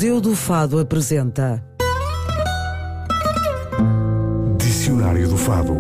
Museu do Fado apresenta Dicionário do Fado.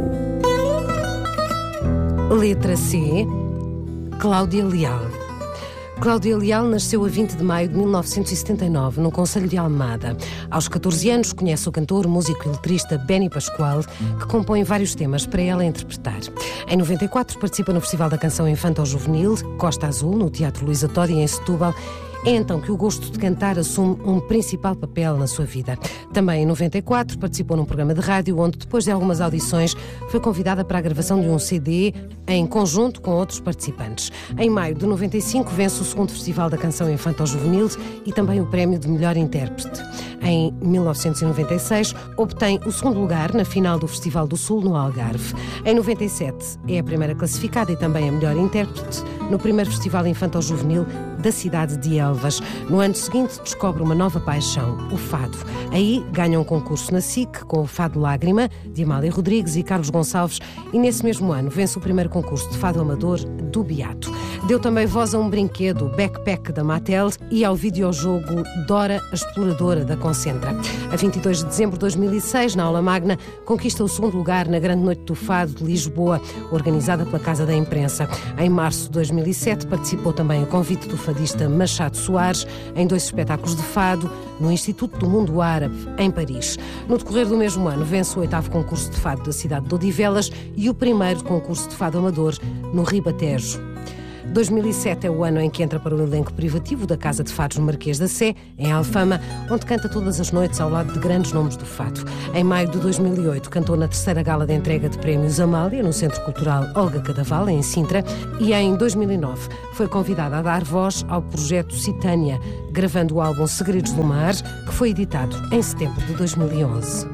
Letra C. Cláudia Leal. Cláudia Leal nasceu a 20 de maio de 1979, no concelho de Almada. Aos 14 anos, conhece o cantor, músico e letrista Benny Pascoal, que compõe vários temas para ela interpretar. Em 94, participa no Festival da Canção Infanto-Juvenil, Costa Azul, no Teatro Luísa Todi, em Setúbal. É então que o gosto de cantar assume um principal papel na sua vida. Também em 94 participou num programa de rádio onde, depois de algumas audições, foi convidada para a gravação de um CD em conjunto com outros participantes. Em maio de 95 vence o segundo Festival da Canção Infanto-Juvenil e também o prémio de melhor intérprete. Em 1996 obtém o segundo lugar na final do Festival do Sul no Algarve. Em 97 é a primeira classificada e também a melhor intérprete no primeiro Festival Infanto-Juvenil da cidade de Elvas. No ano seguinte descobre uma nova paixão, o fado. Aí ganha um concurso na SIC com o Fado Lágrima, de Amália Rodrigues e Carlos Gonçalves, e nesse mesmo ano vence o primeiro concurso de fado amador do Beato. Deu também voz a um brinquedo, Backpack da Mattel, e ao videojogo Dora, a Exploradora da Concentra. A 22 de dezembro de 2006, na aula magna, conquista o segundo lugar na Grande Noite do Fado de Lisboa, organizada pela Casa da Imprensa. Em março de 2007 participou também a convite do fadista Machado Soares em 2 espetáculos de fado no Instituto do Mundo Árabe, em Paris. No decorrer do mesmo ano, vence o 8º concurso de fado da cidade de Odivelas e o primeiro concurso de fado amador no Ribatejo. 2007 é o ano em que entra para o elenco privativo da Casa de Fados no Marquês da Sé, em Alfama, onde canta todas as noites ao lado de grandes nomes do fado. Em maio de 2008 cantou na terceira gala de entrega de prémios Amália, no Centro Cultural Olga Cadaval, em Sintra, e em 2009 foi convidada a dar voz ao projeto Citânia, gravando o álbum Segredos do Mar, que foi editado em setembro de 2011.